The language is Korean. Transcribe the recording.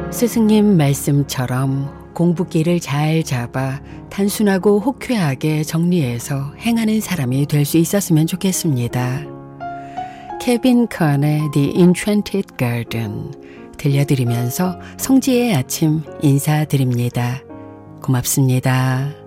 스승님 말씀처럼 공부기를 잘 잡아 단순하고 호쾌하게 정리해서 행하는 사람이 될 수 있었으면 좋겠습니다. 케빈 컨의 The Enchanted Garden 들려드리면서 성지의 아침 인사드립니다. 고맙습니다.